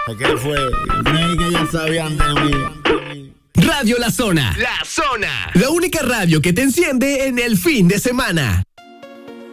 ¿Qué fue? Creí que ya sabían de mí. Radio La Zona. La Zona. La única radio que te enciende en el fin de semana.